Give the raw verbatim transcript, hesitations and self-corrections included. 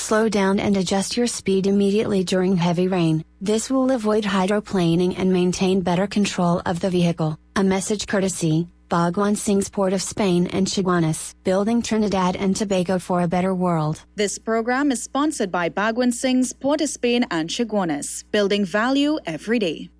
slow down and adjust your speed immediately during heavy rain. This will avoid hydroplaning and maintain better control of the vehicle. A message courtesy, Bhagwan Singh's Port of Spain and Chaguanas, building Trinidad and Tobago for a better world. This program is sponsored by Bhagwan Singh's Port of Spain and Chaguanas, building value every day.